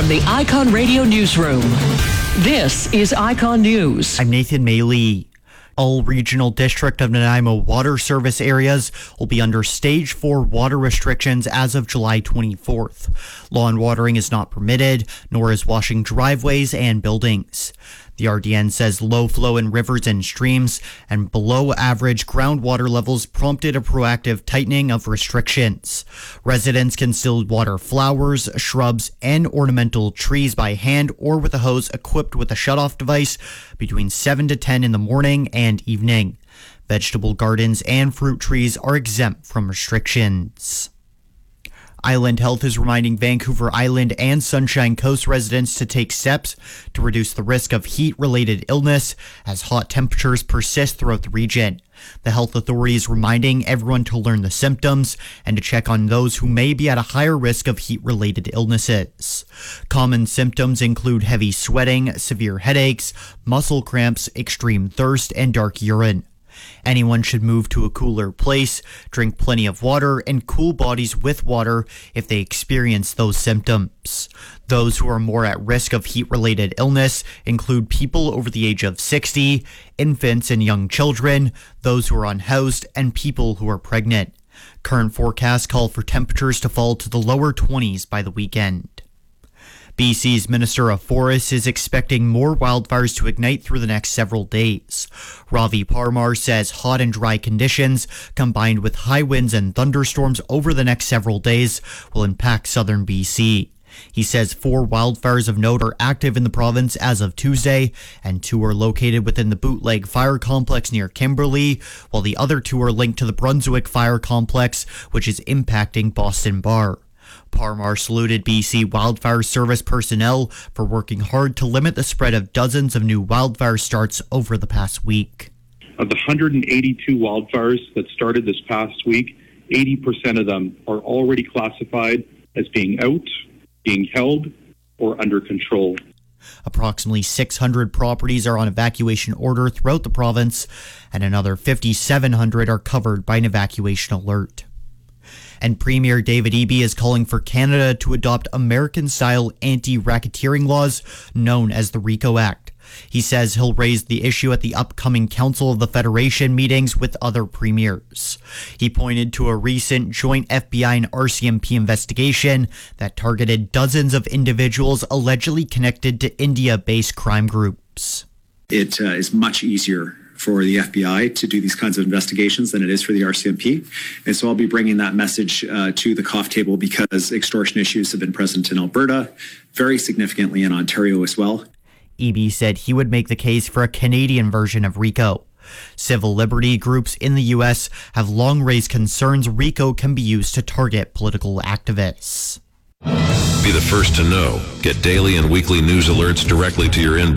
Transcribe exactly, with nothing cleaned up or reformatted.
from the Icon Radio Newsroom, this is Icon News. I'm Nathan Maley. All regional District of Nanaimo water service areas will be under Stage four water restrictions as of July twenty-fourth. Lawn watering is not permitted, nor is washing driveways and buildings. The R D N says low flow in rivers and streams and below average groundwater levels prompted a proactive tightening of restrictions. Residents can still water flowers, shrubs, and ornamental trees by hand or with a hose equipped with a shutoff device between seven to ten in the morning and evening. Vegetable gardens and fruit trees are exempt from restrictions. Island Health is reminding Vancouver Island and Sunshine Coast residents to take steps to reduce the risk of heat-related illness as hot temperatures persist throughout the region. The health authority is reminding everyone to learn the symptoms and to check on those who may be at a higher risk of heat-related illnesses. Common symptoms include heavy sweating, severe headaches, muscle cramps, extreme thirst, and dark urine. Anyone should move to a cooler place, drink plenty of water, and cool bodies with water if they experience those symptoms. Those who are more at risk of heat-related illness include people over the age of sixty, infants and young children, those who are unhoused, and people who are pregnant. Current forecasts call for temperatures to fall to the lower twenties by the weekend. B C's Minister of Forests is expecting more wildfires to ignite through the next several days. Ravi Parmar says hot and dry conditions, combined with high winds and thunderstorms over the next several days, will impact southern B C. He says four wildfires of note are active in the province as of Tuesday, and two are located within the Bootleg Fire Complex near Kimberley, while the other two are linked to the Brunswick Fire Complex, which is impacting Boston Bar. Parmar saluted B C Wildfire Service personnel for working hard to limit the spread of dozens of new wildfire starts over the past week. Of the one hundred eighty-two wildfires that started this past week, eighty percent of them are already classified as being out, being held, or under control. Approximately six hundred properties are on evacuation order throughout the province, and another fifty-seven hundred are covered by an evacuation alert. And Premier David Eby is calling for Canada to adopt American-style anti-racketeering laws known as the RICO Act. He says he'll raise the issue at the upcoming Council of the Federation meetings with other premiers. He pointed to a recent joint F B I and R C M P investigation that targeted dozens of individuals allegedly connected to India-based crime groups. It uh, is much easier for the F B I to do these kinds of investigations than it is for the R C M P. And so I'll be bringing that message uh, to the cough table because extortion issues have been present in Alberta, very significantly in Ontario as well. Eby said he would make the case for a Canadian version of RICO. Civil liberty groups in the U S have long raised concerns RICO can be used to target political activists. Be the first to know. Get daily and weekly news alerts directly to your inbox.